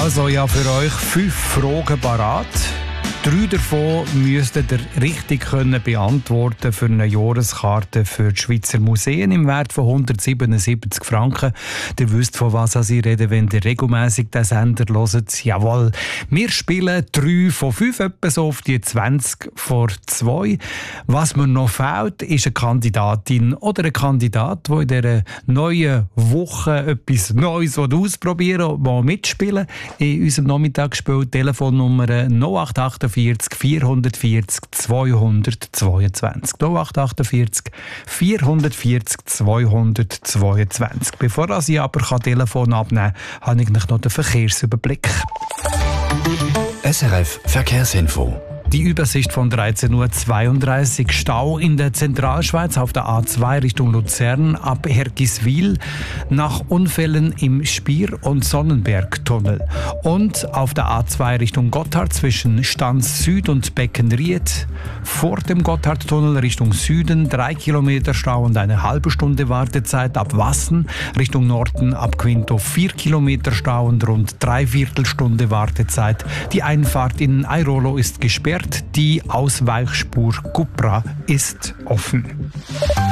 Also ja, für euch 5 Fragen parat. 3 davon müsstet ihr richtig beantworten für eine Jahreskarte für die Schweizer Museen im Wert von 177 Franken. Ihr wisst, von was ich rede, wenn ihr regelmässig den Sender hört. Jawohl, wir spielen 3 von 5, etwa so auf die 20 vor 2. Was mir noch fehlt, ist eine Kandidatin oder ein Kandidat, der in dieser neuen Woche etwas Neues ausprobieren will, mitspielen. In unserem Nachmittagsspiel Telefonnummer 0848 440 222. 0848 440 222. Bevor ich aber Telefon abnehmen kann, habe ich noch den Verkehrsüberblick. SRF Verkehrsinfo. Die Übersicht von 13.32 Uhr. Stau in der Zentralschweiz auf der A2 Richtung Luzern ab Hergiswil nach Unfällen im Spier- und Sonnenbergtunnel. Und auf der A2 Richtung Gotthard zwischen Stanz Süd und Beckenried vor dem Gotthardtunnel Richtung Süden 3 Kilometer Stau und eine halbe Stunde Wartezeit. Ab Wassen Richtung Norden ab Quinto 4 Kilometer Stau und rund 3/4 Stunde Wartezeit. Die Einfahrt in Airolo ist gesperrt. Die Ausweichspur Cupra ist offen.